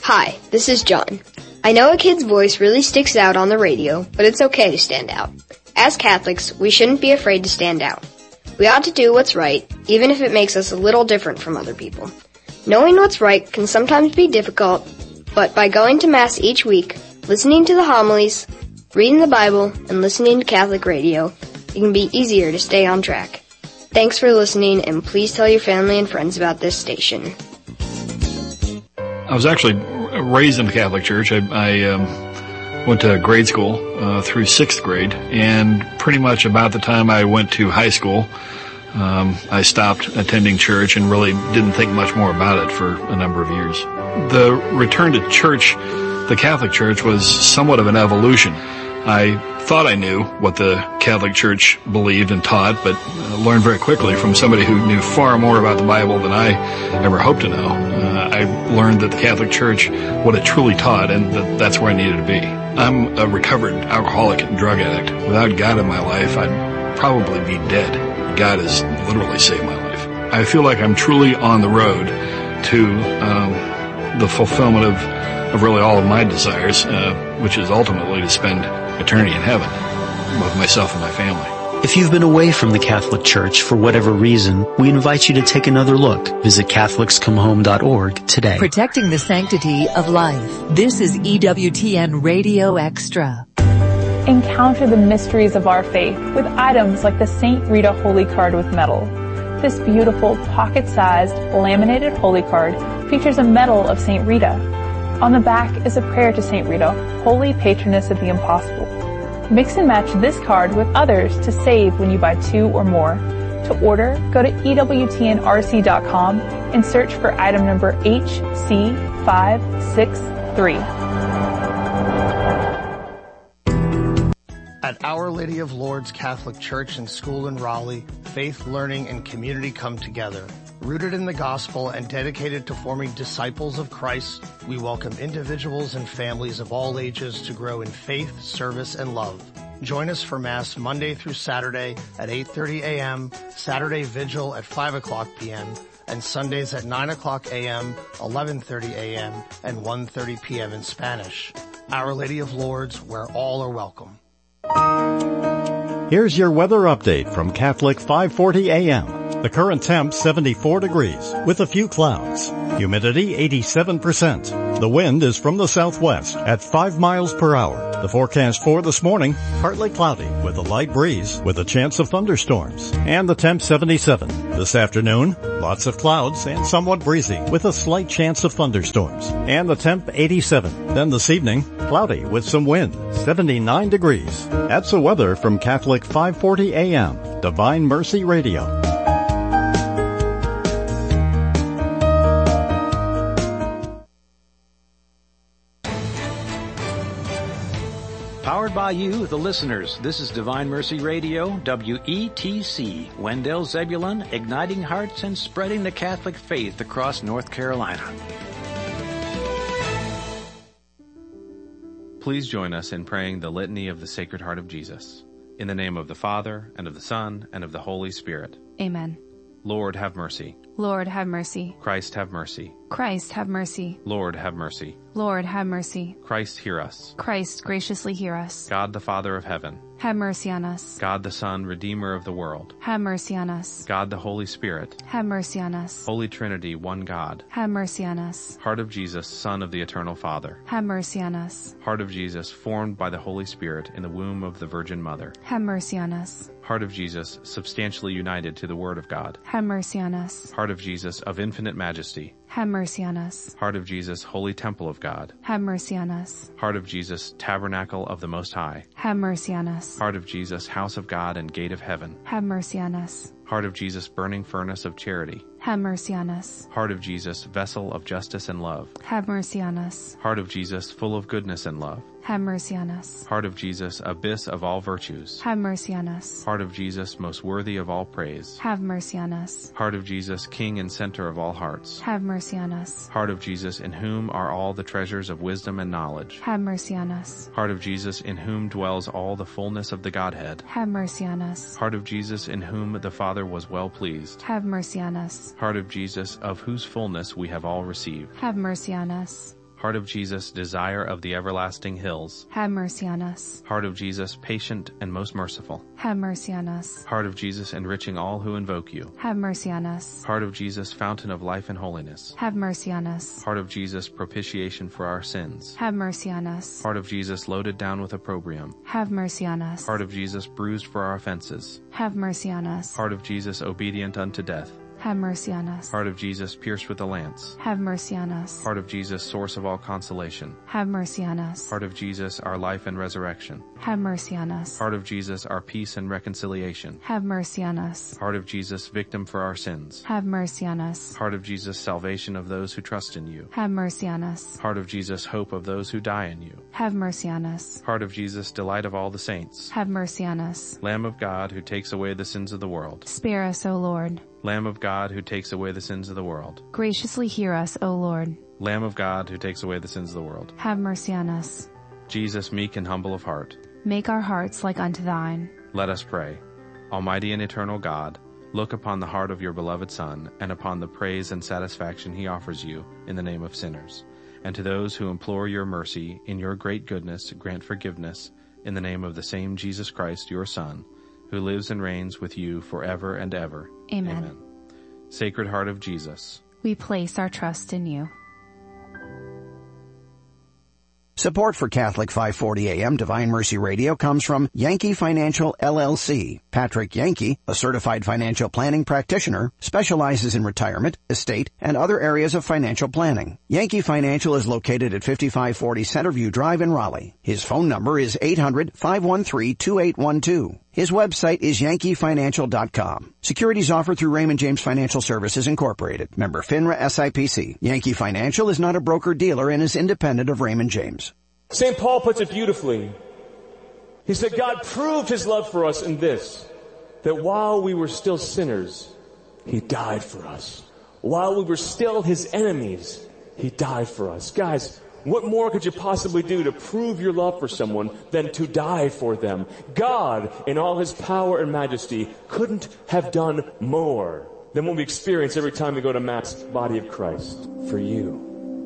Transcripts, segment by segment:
Hi, this is John. I know a kid's voice really sticks out on the radio, but it's okay to stand out. As Catholics, we shouldn't be afraid to stand out. We ought to do what's right, even if it makes us a little different from other people. Knowing what's right can sometimes be difficult, but by going to Mass each week, listening to the homilies, reading the Bible, and listening to Catholic radio, it can be easier to stay on track. Thanks for listening, and please tell your family and friends about this station. I was actually raised in the Catholic Church. I went to grade school through 6th grade, and pretty much about the time I went to high school, I stopped attending church and really didn't think much more about it for a number of years. The return to church, the Catholic Church, was somewhat of an evolution. I thought I knew what the Catholic Church believed and taught, but learned very quickly from somebody who knew far more about the Bible than I ever hoped to know. I learned that the Catholic Church, what it truly taught, and that's where I needed to be. I'm a recovered alcoholic and drug addict. Without God in my life, I'd probably be dead. God has literally saved my life. I feel like I'm truly on the road to the fulfillment of really all of my desires, which is ultimately to spend eternity in heaven with myself and my family. If you've been away from the Catholic Church for whatever reason, we invite you to take another look. Visit CatholicsComeHome.org today. Protecting the sanctity of life. This is EWTN Radio Extra. Encounter the mysteries of our faith with items like the St. Rita Holy Card with medal. This beautiful pocket-sized laminated holy card features a medal of St. Rita. On the back is a prayer to St. Rita, Holy Patroness of the Impossible. Mix and match this card with others to save when you buy 2 or more. To order, go to EWTNRC.com and search for item number HC563. At Our Lady of Lourdes Catholic Church and School in Raleigh, faith, learning, and community come together. Rooted in the gospel and dedicated to forming disciples of Christ, we welcome individuals and families of all ages to grow in faith, service, and love. Join us for Mass Monday through Saturday at 8:30 a.m., Saturday Vigil at 5 o'clock p.m., and Sundays at 9 o'clock a.m., 11:30 a.m., and 1:30 p.m. in Spanish. Our Lady of Lourdes, where all are welcome. Here's your weather update from Catholic 540 AM. The current temp 74 degrees with a few clouds. Humidity 87%. The wind is from the southwest at 5 miles per hour. The forecast for this morning, partly cloudy with a light breeze with a chance of thunderstorms. And the temp 77. This afternoon, lots of clouds and somewhat breezy with a slight chance of thunderstorms. And the temp 87. Then this evening, cloudy with some wind, 79 degrees. That's the weather from Catholic 540 AM, Divine Mercy Radio. Powered by you, the listeners. This is Divine Mercy Radio, WETC, Wendell Zebulon, igniting hearts and spreading the Catholic faith across North Carolina. Please join us in praying the Litany of the Sacred Heart of Jesus. In the name of the Father, and of the Son, and of the Holy Spirit. Amen. Lord, have mercy. Lord, have mercy. Christ, have mercy. Christ, have mercy. Lord, have mercy. Lord, have mercy. Christ, hear us. Christ, graciously hear us. God the Father of heaven. Have mercy on us. God the Son, Redeemer of the world. Have mercy on us. God the Holy Spirit. Have mercy on us. Holy Trinity, one God. Have mercy on us. Heart of Jesus, Son of the Eternal Father. Have mercy on us. Heart of Jesus, formed by the Holy Spirit in the womb of the Virgin Mother. Have mercy on us. Heart of Jesus, substantially united to the Word of God. Have mercy on us. Heart of Jesus, of infinite majesty. Have mercy on us. Heart of Jesus, holy temple of God. Have mercy on us. Heart of Jesus, tabernacle of the Most High. Have mercy on us. Heart of Jesus, house of God and gate of heaven. Have mercy on us. Heart of Jesus, burning furnace of charity. Have mercy on us. Heart of Jesus, vessel of justice and love. Have mercy on us. Heart of Jesus, full of goodness and love. Have mercy on us. Heart of Jesus, abyss of all virtues. Have mercy on us. Heart of Jesus, most worthy of all praise. Have mercy on us. Heart of Jesus, King and center of all hearts. Have mercy on us. Heart of Jesus, in whom are all the treasures of wisdom and knowledge. Have mercy on us. Heart of Jesus, in whom dwells all the fullness of the Godhead. Have mercy on us. Heart of Jesus, in whom the Father was well pleased. Have mercy on us. Heart of Jesus, of whose fullness we have all received. Have mercy on us. Heart of Jesus, desire of the everlasting hills. Have mercy on us. Heart of Jesus, patient and most merciful. Have mercy on us. Heart of Jesus, enriching all who invoke you. Have mercy on us. Heart of Jesus, fountain of life and holiness. Have mercy on us. Heart of Jesus, propitiation for our sins. Have mercy on us. Heart of Jesus, loaded down with opprobrium. Have mercy on us. Heart of Jesus, bruised for our offenses. Have mercy on us. Heart of Jesus, obedient unto death. Have mercy on us. Heart of Jesus, pierced with a lance. Have mercy on us. Heart of Jesus, source of all consolation. Have mercy on us. Heart of Jesus, our life and resurrection. Have mercy on us. Heart of Jesus, our peace and reconciliation. Have mercy on us. Heart of Jesus, victim for our sins. Have mercy on us. Heart of Jesus, salvation of those who trust in you. Have mercy on us. Heart of Jesus, hope of those who die in you. Have mercy on us. Heart of Jesus, delight of all the saints. Have mercy on us. Lamb of God, who takes away the sins of the world. Spare us, O Lord. Lamb of God, who takes away the sins of the world. Graciously hear us, O Lord. Lamb of God, who takes away the sins of the world. Have mercy on us. Jesus, meek and humble of heart. Make our hearts like unto thine. Let us pray. Almighty and eternal God, look upon the heart of your beloved Son, and upon the praise and satisfaction he offers you in the name of sinners. And to those who implore your mercy, in your great goodness, grant forgiveness, in the name of the same Jesus Christ, your Son, who lives and reigns with you forever and ever. Amen. Sacred Heart of Jesus, we place our trust in you. Support for Catholic 540 AM Divine Mercy Radio comes from Yankee Financial LLC. Patrick Yankee, a certified financial planning practitioner, specializes in retirement, estate, and other areas of financial planning. Yankee Financial is located at 5540 Centerview Drive in Raleigh. His phone number is 800-513-2812. His website is yankeefinancial.com. Securities offered through Raymond James Financial Services Incorporated. Member FINRA SIPC. Yankee Financial is not a broker-dealer and is independent of Raymond James. St. Paul puts it beautifully. He said, God proved his love for us in this, that while we were still sinners, he died for us. While we were still his enemies, he died for us. Guys, what more could you possibly do to prove your love for someone than to die for them? God, in all his power and majesty, couldn't have done more than what we experience every time we go to Mass, body of Christ, for you.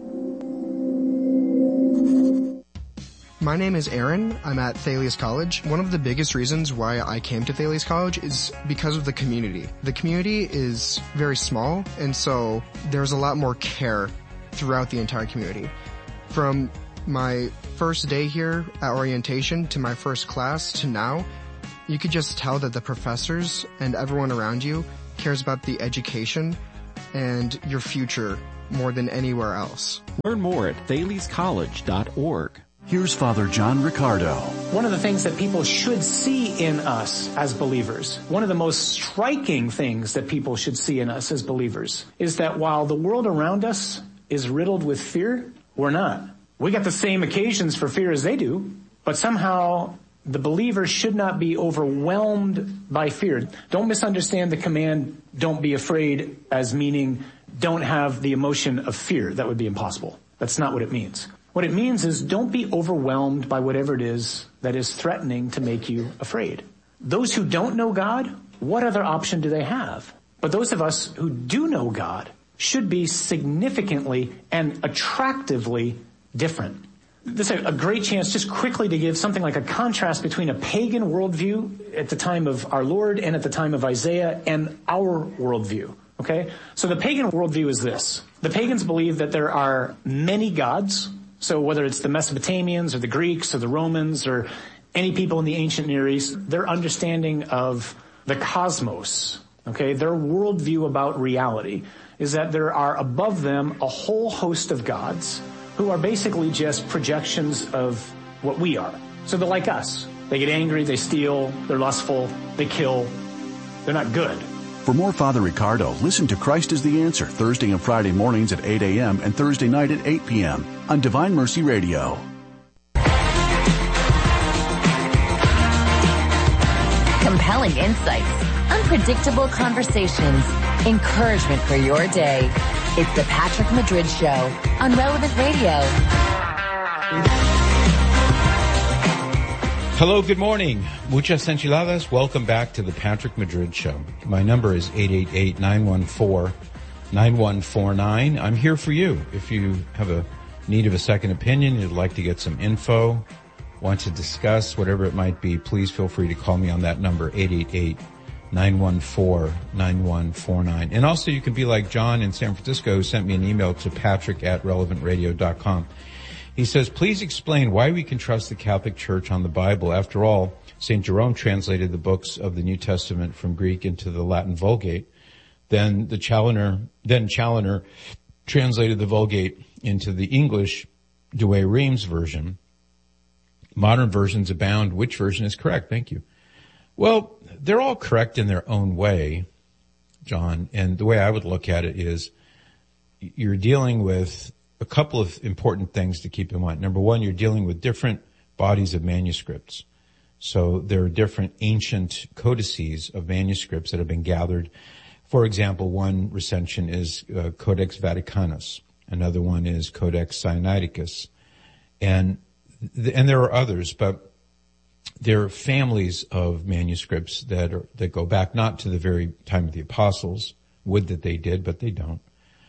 My name is Aaron. I'm at Thales College. One of the biggest reasons why I came to Thales College is because of the community. The community is very small, and so there's a lot more care throughout the entire community. From my first day here at orientation to my first class to now, you could just tell that the professors and everyone around you cares about the education and your future more than anywhere else. Learn more at thalescollege.org. Here's Father John Riccardo. One of the things that people should see in us as believers, one of the most striking things that people should see in us as believers, is that while the world around us is riddled with fear, we're not. We got the same occasions for fear as they do, but somehow the believer should not be overwhelmed by fear. Don't misunderstand the command, don't be afraid, as meaning don't have the emotion of fear. That would be impossible. That's not what it means. What it means is don't be overwhelmed by whatever it is that is threatening to make you afraid. Those who don't know God, what other option do they have? But those of us who do know God should be significantly and attractively different. This is a great chance just quickly to give something like a contrast between a pagan worldview at the time of our Lord and at the time of Isaiah and our worldview. Okay? So the pagan worldview is this. The pagans believe that there are many gods. So whether it's the Mesopotamians or the Greeks or the Romans or any people in the ancient Near East, their understanding of the cosmos, okay, their worldview about reality is that there are above them a whole host of gods who are basically just projections of what we are. So they're like us. They get angry, they steal, they're lustful, they kill. They're not good. For more Father Riccardo, listen to Christ is the Answer Thursday and Friday mornings at 8 a.m. and Thursday night at 8 p.m. on Divine Mercy Radio. Compelling insights, unpredictable conversations, encouragement for your day. It's the Patrick Madrid Show on Relevant Radio. Hello, good morning. Muchas enchiladas. Welcome back to the Patrick Madrid Show. My number is 888-914-9149. I'm here for you. If you have a need of a second opinion, you'd like to get some info, want to discuss whatever it might be, please feel free to call me on that number, 888-914-9149. And also you can be like John in San Francisco, who sent me an email to patrick@relevantradio.com. He says, please explain why we can trust the Catholic Church on the Bible. After all, St. Jerome translated the books of the New Testament from Greek into the Latin Vulgate. Then Challoner translated the Vulgate into the English Douay-Rheims version. Modern versions abound. Which version is correct? Thank you. Well, they're all correct in their own way, John. And the way I would look at it is you're dealing with a couple of important things to keep in mind. Number one, you're dealing with different bodies of manuscripts. So there are different ancient codices of manuscripts that have been gathered. For example, one recension is Codex Vaticanus. Another one is Codex Sinaiticus. And there are others, but there are families of manuscripts that go back not to the very time of the apostles. Would that they did, but they don't.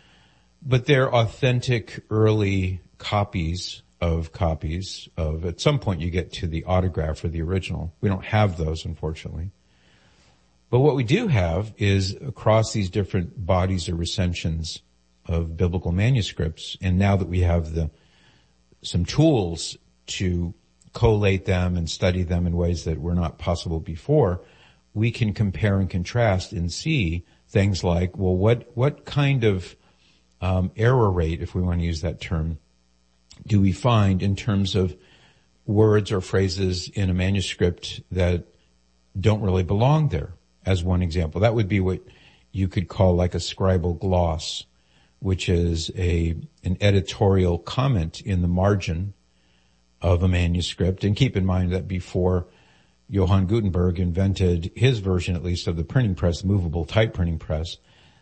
But they're authentic early copies of, at some point you get to the autograph or the original. We don't have those, unfortunately. But what we do have is across these different bodies or recensions of biblical manuscripts, and now that we have some tools to collate them and study them in ways that were not possible before, we can compare and contrast and see things like, well, what kind of error rate, if we want to use that term, do we find in terms of words or phrases in a manuscript that don't really belong there? As one example, that would be what you could call like a scribal gloss, which is an editorial comment in the margin of a manuscript. And keep in mind that before Johann Gutenberg invented his version, at least, of the printing press, movable type printing press,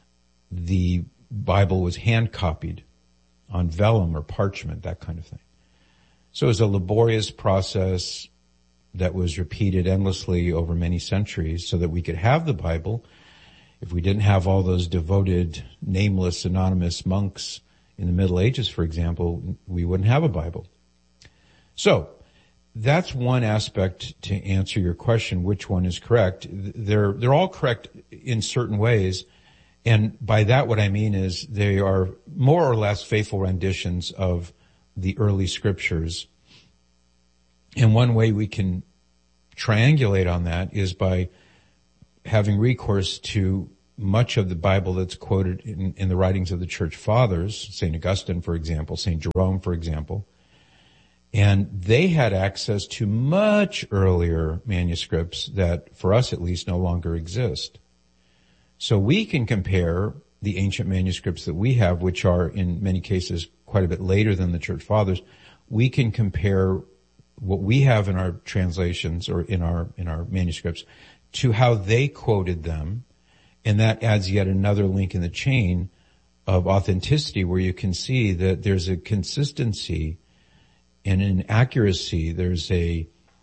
the Bible was hand copied on vellum or parchment, that kind of thing. So it was a laborious process that was repeated endlessly over many centuries so that we could have the Bible. If we didn't have all those devoted, nameless, anonymous monks in the Middle Ages, for example, we wouldn't have a Bible. So that's one aspect to answer your question, which one is correct. They're all correct in certain ways. And by that, what I mean is they are more or less faithful renditions of the early scriptures. And one way we can triangulate on that is by having recourse to much of the Bible that's quoted in the writings of the church fathers, St. Augustine, for example, St. Jerome, for example. And they had access to much earlier manuscripts that, for us at least, no longer exist. So we can compare the ancient manuscripts that we have, which are in many cases quite a bit later than the church fathers. We can compare what we have in our translations or in our manuscripts to how they quoted them. And that adds yet another link in the chain of authenticity where you can see that there's a consistency and an accuracy. There's an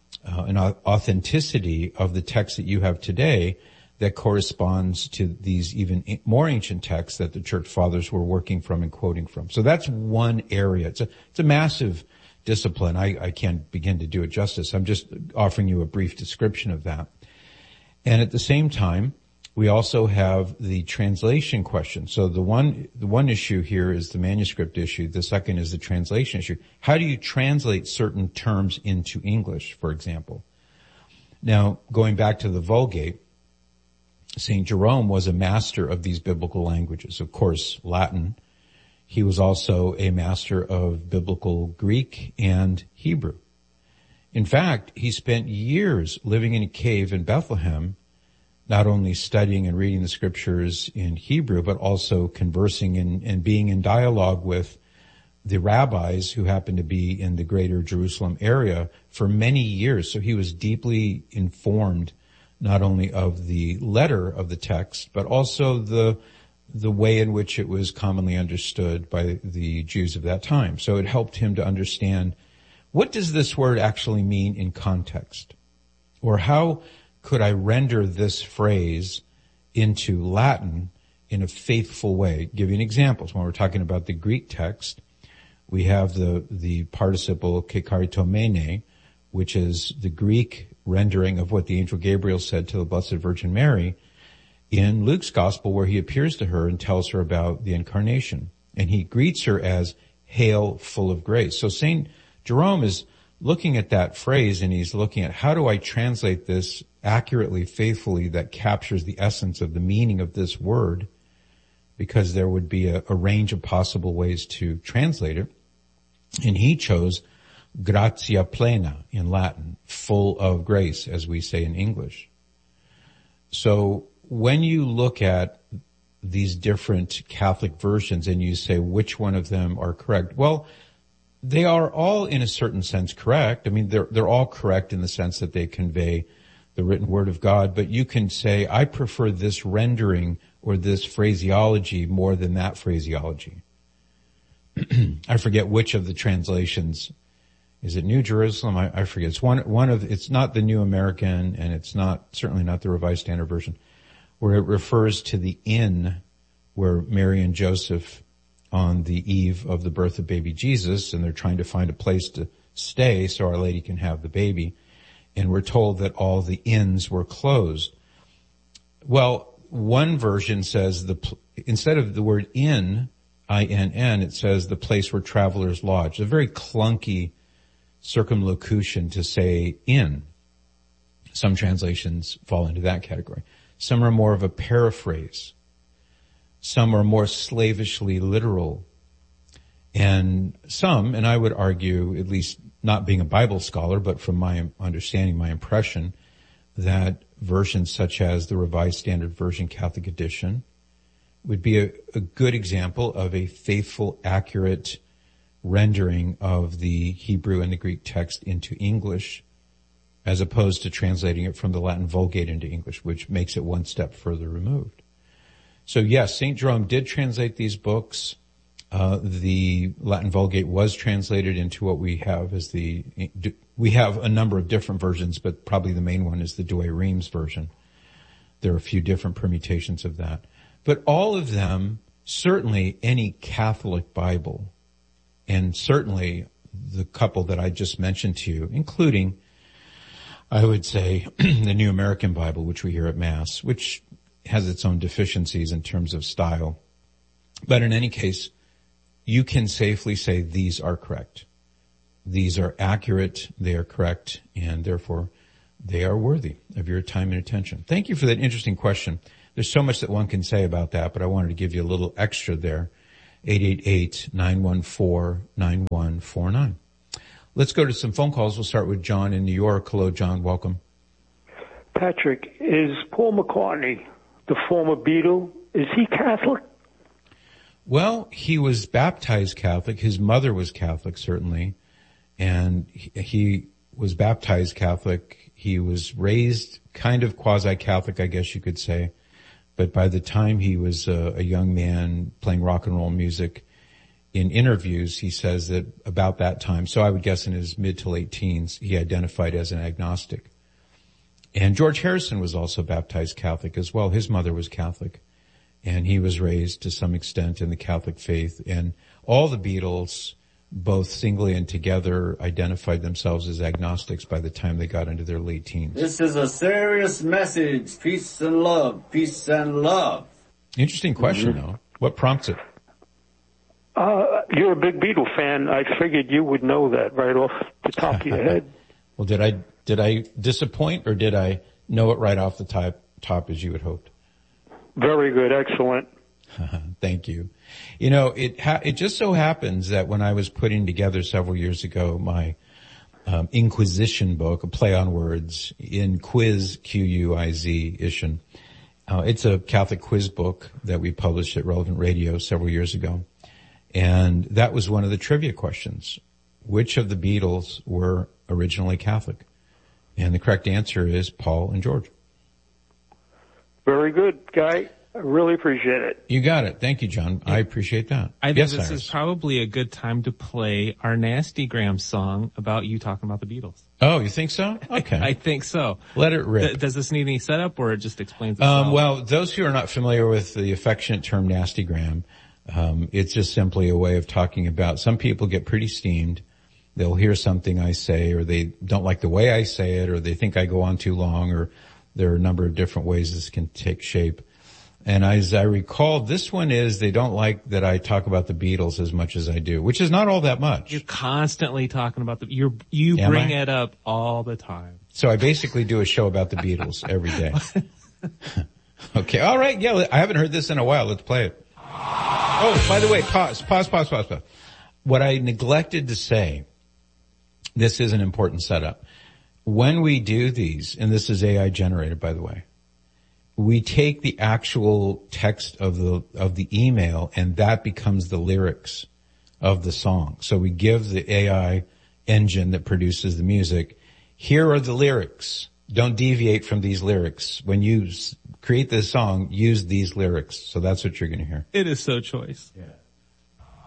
authenticity of the text that you have today that corresponds to these even more ancient texts that the church fathers were working from and quoting from. So that's one area. It's a massive discipline. I can't begin to do it justice. I'm just offering you a brief description of that. And at the same time, we also have the translation question. So the one issue here is the manuscript issue. The second is the translation issue. How do you translate certain terms into English, for example? Now, going back to the Vulgate, St. Jerome was a master of these biblical languages. Of course, Latin. He was also a master of biblical Greek and Hebrew. In fact, he spent years living in a cave in Bethlehem, not only studying and reading the scriptures in Hebrew, but also conversing and being in dialogue with the rabbis who happened to be in the greater Jerusalem area for many years. So he was deeply informed not only of the letter of the text, but also the way in which it was commonly understood by the Jews of that time. So it helped him to understand, what does this word actually mean in context? Or how could I render this phrase into Latin in a faithful way? Give you an example. So when we're talking about the Greek text, We have the participle kekaritomene, which is the Greek rendering of what the angel Gabriel said to the Blessed Virgin Mary in Luke's gospel, where he appears to her and tells her about the incarnation. And he greets her as "Hail, full of grace." So St. Jerome is looking at that phrase, and he's looking at how do I translate this accurately, faithfully, that captures the essence of the meaning of this word, because there would be a range of possible ways to translate it. And he chose gratia plena in Latin, full of grace, as we say in English. So when you look at these different Catholic versions and you say which one of them are correct, well, they are all in a certain sense correct. I mean, they're all correct in the sense that they convey the written word of God, but you can say, I prefer this rendering or this phraseology more than that phraseology. I forget which of the translations. Is it New Jerusalem? I forget. It's one of, it's not the New American, and it's certainly not the Revised Standard Version, where it refers to the inn where Mary and Joseph, on the eve of the birth of baby Jesus, and they're trying to find a place to stay so Our Lady can have the baby. And we're told that all the inns were closed. Well, one version says instead of the word inn, I-N-N, it says the place where travelers lodge. A very clunky circumlocution to say inn. Some translations fall into that category. Some are more of a paraphrase. Some are more slavishly literal. And some, and I would argue, at least not being a Bible scholar, but from my understanding, my impression, that versions such as the Revised Standard Version Catholic Edition would be a good example of a faithful, accurate rendering of the Hebrew and the Greek text into English, as opposed to translating it from the Latin Vulgate into English, which makes it one step further removed. So yes, St. Jerome did translate these books. The Latin Vulgate was translated into what we have as we have a number of different versions, but probably the main one is the Douay-Rheims version. There are a few different permutations of that. But all of them, certainly any Catholic Bible, and certainly the couple that I just mentioned to you, including, I would say, the New American Bible, which we hear at Mass, which has its own deficiencies in terms of style. But in any case, you can safely say these are correct. These are accurate, they are correct, and therefore they are worthy of your time and attention. Thank you for that interesting question. There's so much that one can say about that, but I wanted to give you a little extra there. 888-914-9149. Let's go to some phone calls. We'll start with John in New York. Hello, John. Welcome. Patrick, is Paul McCartney, the former Beatle, is he Catholic? Well, he was baptized Catholic. His mother was Catholic, certainly. And he was baptized Catholic. He was raised kind of quasi-Catholic, I guess you could say. But by the time he was a young man playing rock and roll music, in interviews, he says that about that time, so I would guess in his mid to late teens, he identified as an agnostic. And George Harrison was also baptized Catholic as well. His mother was Catholic. And he was raised to some extent in the Catholic faith. And all the Beatles, both singly and together, identified themselves as agnostics by the time they got into their late teens. This is a serious message. Peace and love. Peace and love. Interesting question, though. What prompts it? You're a big Beatle fan. I figured you would know that right off the top of your head. Well, did I disappoint, or did I know it right off the top as you had hoped? Very good. Excellent. Thank you. You know, it just so happens that when I was putting together several years ago my Inquisition book, a play on words, in Quiz, Q-U-I-Z-ition. It's a Catholic quiz book that we published at Relevant Radio several years ago. And that was one of the trivia questions. Which of the Beatles were originally Catholic? And the correct answer is Paul and George. Very good, Guy. I really appreciate it. You got it. Thank you, John. I appreciate that. I think this is probably a good time to play our Nastygram song about you talking about the Beatles. Oh, you think so? Okay. I think so. Let it rip. Does this need any setup, or it just explains itself? Well, those who are not familiar with the affectionate term Nastygram, It's just simply a way of talking about, some people get pretty steamed. They'll hear something I say, or they don't like the way I say it, or they think I go on too long, or there are a number of different ways this can take shape. And as I recall, this one is they don't like that I talk about the Beatles as much as I do, which is not all that much. You're constantly talking about you bring it up all the time. So I basically do a show about the Beatles every day. Okay, all right, yeah, I haven't heard this in a while. Let's play it. Oh, by the way, pause. What I neglected to say, this is an important setup. When we do these, and this is AI generated, by the way, we take the actual text of the email, and that becomes the lyrics of the song. So we give the AI engine that produces the music, here are the lyrics. Don't deviate from these lyrics. When you create this song, use these lyrics. So that's what you're going to hear. It is so choice. Yeah.